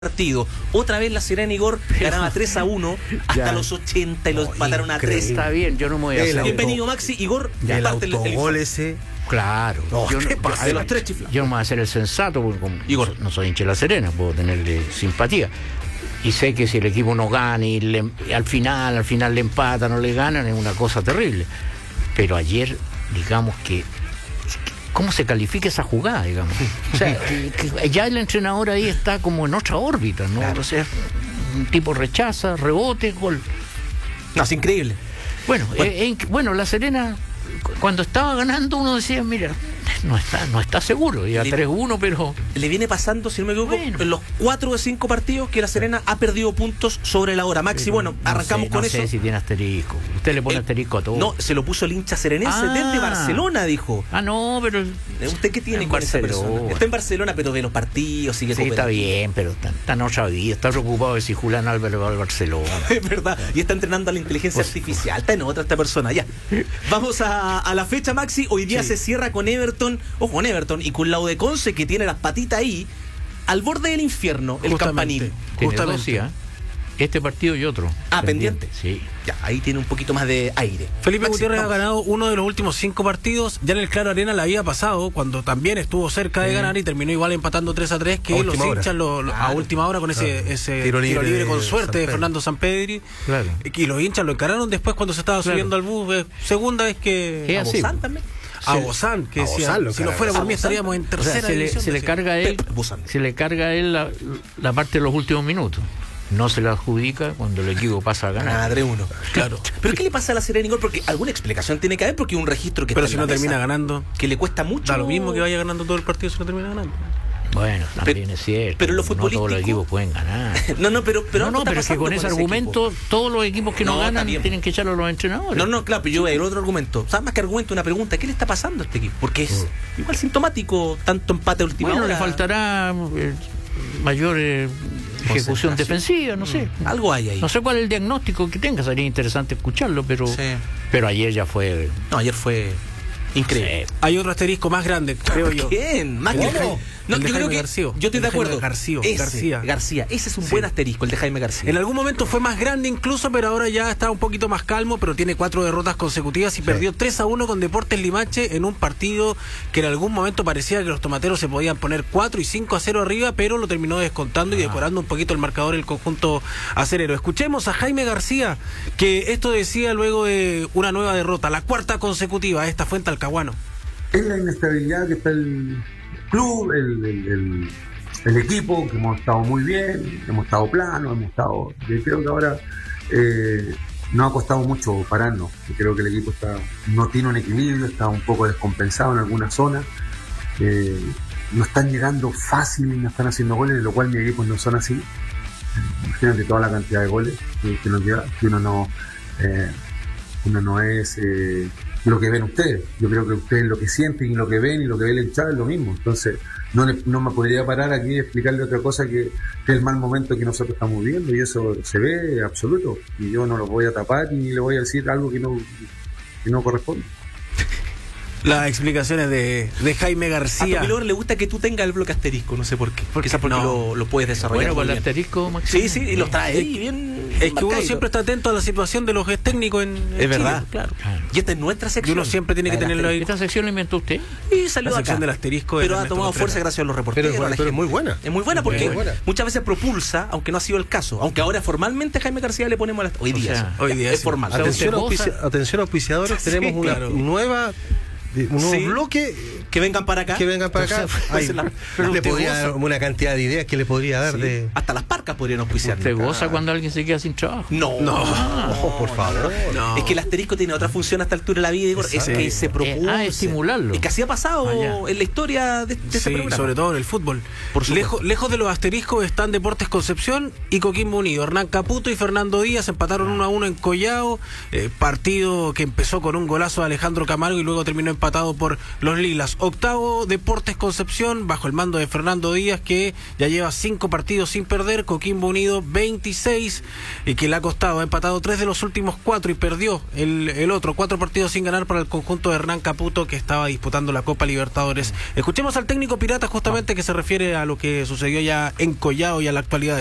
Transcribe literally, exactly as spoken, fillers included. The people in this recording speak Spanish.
partido. Otra vez la Serena, Igor, ganaba tres a uno hasta ya. los ochenta y los empataron a tres. Está bien, yo no me voy a hacer. Bienvenido, Maxi. Igor, Ya el parte el- el- autogol ese. Claro. No, yo, ¿qué no- pasa? yo- de los tres chiflados. yo no me voy a hacer el sensato porque como Igor. no soy hincha de la Serena, puedo tenerle simpatía. Y sé que si el equipo no gana y, le- y al final, al final le empatan o le ganan, es una cosa terrible. Pero ayer, digamos que ¿cómo se califica esa jugada, digamos? O sea, que- que ya el entrenador ahí está como en otra órbita, ¿no? Claro. O sea, un tipo rechaza, rebote, gol. No, es increíble. Bueno, Bueno. eh, en- bueno, la Serena, cu- cuando estaba ganando, uno decía, mira, no está, no está seguro, ya Le- tres uno, pero Le viene pasando, si no me equivoco, Bueno. en los cuatro de cinco partidos que la Serena ha perdido puntos sobre la hora. Maxi, pero bueno, no arrancamos sé, con no eso. sé si tiene asterisco. Usted le pone El- asterisco a todo. No, se lo puso el hincha serenense Ah. desde Barcelona, dijo. Ah, no, pero ¿Usted qué tiene en con esa Barcelona. persona? Está en Barcelona, pero de los partidos, sigue sí, está bien, pero está, está en otra vida. Está preocupado de si Julián Álvarez va al Barcelona. Es verdad, y está entrenando a la inteligencia Pues- artificial, está en otra esta persona, ya. Vamos a, a la fecha, Maxi, hoy día Sí. se cierra con Everton, ojo, con Everton, y con la de Conce, que tiene las patitas ahí, al borde del infierno, el Justamente. campanil. Tiene Justamente. dos, sí, ¿eh? Este partido y otro. Ah, pendiente. Sí. Ya, ahí tiene un poquito más de aire. Felipe Maxi, Gutiérrez vamos. ha ganado uno de los últimos cinco partidos. Ya en el Claro Arena le había pasado cuando también estuvo cerca de ganar y terminó igual empatando tres a tres, que A los última hora. hinchas lo- lo- a Claro. última hora con ese, Claro. ese Tiro tiro, libre libre con de suerte de Sampedri. Fernando Sampedri. Claro. Y los hinchas lo encararon después cuando se estaba Claro. subiendo al bus. eh, Segunda vez que Es A así. Bozán también. a Bozán, que a decía, Bozán lo si no encararon. fuera por A mí Bozán. estaríamos en O sea, tercera se le, división, se le decía. carga a él, Pep Bozán. se le carga a él la, la parte de los últimos minutos. No se la adjudica cuando el equipo pasa a ganar. Madre uno. Claro. Pero ¿qué le pasa a la Serena, Igor? Porque alguna explicación tiene que haber, porque un registro que Pero está si en no la termina mesa, ganando, que le cuesta mucho. da lo mismo que vaya ganando todo el partido si no termina ganando. Bueno, también Pero- es cierto. pero lo no todos los futbolístico- equipos pueden ganar. No, no, pero, pero no, algo no, está pero es que pasando con ese equipo. argumento, todos los equipos que no, No, está ganan bien. tienen que echarlo a los entrenadores. No, no, claro, pero yo veo el otro argumento. O sea, más que argumento, una pregunta. ¿Qué le está pasando a este equipo? Porque es igual sintomático, tanto empate a última Bueno, hora. le faltará eh, mayor eh, ejecución Concentración. defensiva, no sé. Algo hay ahí. No sé cuál es el diagnóstico que tenga, sería interesante escucharlo, pero Sí. pero ayer ya fue No, ayer fue increíble. sí. Hay otro asterisco más grande, creo yo. ¿Quién? Más que El el de Jaime. Jaime- No, el de yo creo Jaime que. García. Yo estoy El de de acuerdo. Jaime García, Ese, García. García. Ese es un Sí. buen asterisco, el de Jaime García. En algún momento fue más grande incluso, pero ahora ya está un poquito más calmo, pero tiene cuatro derrotas consecutivas y perdió tres a uno con Deportes Limache en un partido que en algún momento parecía que los tomateros se podían poner cuatro y cinco a cero arriba, pero lo terminó descontando y decorando un poquito el marcador el conjunto acerero. Escuchemos a Jaime García, que esto decía luego de una nueva derrota, la cuarta consecutiva, esta fue en Talcahuano. Es la inestabilidad que está el club, el, el, el, el equipo, que hemos estado muy bien, hemos estado planos, hemos estado... Yo creo que ahora eh, nos ha costado mucho pararnos. Yo creo que el equipo está no tiene un equilibrio, está un poco descompensado en algunas zonas. Eh, no están llegando fácil, no están haciendo goles, lo cual mis equipos no son así. Imagínate toda la cantidad de goles que, que nos lleva, que uno no... Eh, uno no es... Eh, lo que ven ustedes. Yo creo que ustedes lo que sienten y lo que ven y lo que ve el hinchada es lo mismo. Entonces, no, le, no me podría parar aquí y explicarle otra cosa que, que el mal momento que nosotros estamos viviendo, y eso se ve absoluto. Y yo no lo voy a tapar ni le voy a decir algo que no, que no corresponde. Las explicaciones de, de Jaime A García. tu Milor le gusta que tú tengas el bloque asterisco, no sé por qué. Porque quizás porque no. lo, lo puedes desarrollar. bueno, muy con el bien. asterisco, Maximo. Sí, sí, y los trae ahí bien. Es que uno marcadito. siempre está atento a la situación de los técnicos en, en Es verdad. Chile, claro. Claro. Y esta es nuestra Y sección. uno siempre tiene que La del tenerlo ahí. ¿Esta sección la inventó usted? Y salió La acá. sección del asterisco de Pero ha Ernesto tomado Contreras. fuerza gracias a los reporteros. Pero es buena, a la pero es gente. muy buena. Es muy buena porque Muy buena. muchas veces propulsa, aunque no ha sido el caso. Aunque ahora formalmente a Jaime García le ponemos la... Hoy O día. sea, eso. hoy Ya, día es sí. formal. Atención, usted goza. auspici- atención auspiciadores, Sí, tenemos una claro. nueva, un nuevo Sí. bloque Que vengan para acá. que vengan para acá. Entonces, Ay, pues, la- pero le usted podría goza. dar una cantidad de ideas que le podría dar Sí. de. Hasta las parcas podrían auspiciar. ¿Usted goza cuando alguien se queda sin trabajo? No, No. Oh, por favor. No. Es que el asterisco tiene otra función a esta altura de la vida, Igor, es Exacto. que se propulse. Ah, estimularlo. Y que así ha pasado Ah, ya. en la historia de, de este Sí, programa. sobre todo en el fútbol. Por supuesto. Lejos, lejos de los asteriscos están Deportes Concepción y Coquimbo Unido. Hernán Caputo y Fernando Díaz empataron uno a uno en Collao. Eh, partido que empezó con un golazo de Alejandro Camargo y luego terminó empatado por los Lilas. Octavo, Deportes Concepción, bajo el mando de Fernando Díaz, que ya lleva cinco partidos sin perder. Coquimbo Unido veintiséis, y que le ha costado, ha empatado tres de los últimos cuatro y perdió el, el otro, cuatro partidos sin ganar para el conjunto de Hernán Caputo, que estaba disputando la Copa Libertadores. Escuchemos al técnico pirata justamente, que se refiere a lo que sucedió ya en Collao y a la actualidad.